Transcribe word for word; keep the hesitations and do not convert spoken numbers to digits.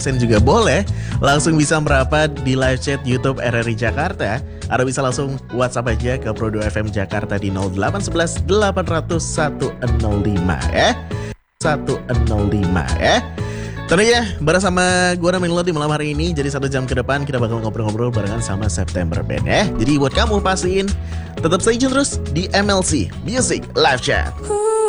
absen juga boleh. Langsung bisa merapat di live chat YouTube R R I Jakarta, atau bisa langsung WhatsApp aja ke Pro dua F M Jakarta di nol delapan satu satu delapan nol nol satu nol lima ya. satu nol lima ya. Tentunya bersama gue Ramin Lo di malam hari ini. Jadi satu jam ke depan kita bakal ngobrol-ngobrol barengan sama September Band ya. Jadi buat kamu pastiin tetap stay tune terus di M L C Music Live Chat.